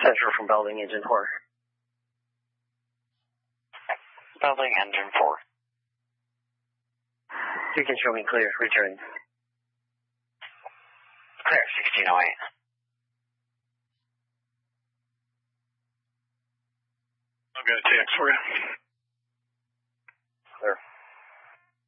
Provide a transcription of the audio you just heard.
Central from Belding Engine 4. Belding Engine 4. You can show me clear. Return. Clear, 1608. I've got a text for you.